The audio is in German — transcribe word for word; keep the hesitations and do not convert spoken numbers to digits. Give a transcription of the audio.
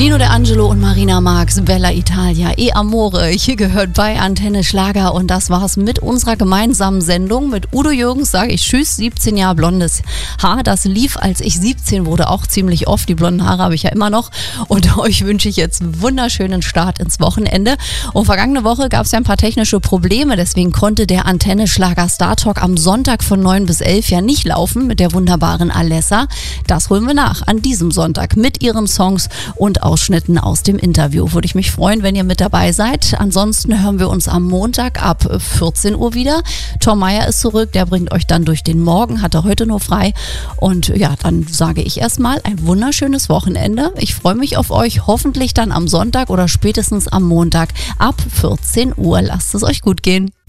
Nino De Angelo und Marina Marx, Bella Italia, E Amore, hier gehört bei Antenne Schlager und das war's mit unserer gemeinsamen Sendung. Mit Udo Jürgens sage ich tschüss, siebzehn Jahre blondes Haar, das lief, als ich siebzehn wurde, auch ziemlich oft. Die blonden Haare habe ich ja immer noch und euch wünsche ich jetzt einen wunderschönen Start ins Wochenende. Und vergangene Woche gab es ja ein paar technische Probleme, deswegen konnte der Antenne Schlager Star Talk am Sonntag von neun bis elf ja nicht laufen mit der wunderbaren Alessa. Das holen wir nach an diesem Sonntag mit ihren Songs und Ausschnitten aus dem Interview. Würde ich mich freuen, wenn ihr mit dabei seid. Ansonsten hören wir uns am Montag ab vierzehn Uhr wieder. Tom Meyer ist zurück, der bringt euch dann durch den Morgen, hat er heute nur frei. Und ja, dann sage ich erstmal ein wunderschönes Wochenende. Ich freue mich auf euch, hoffentlich dann am Sonntag oder spätestens am Montag ab vierzehn Uhr. Lasst es euch gut gehen.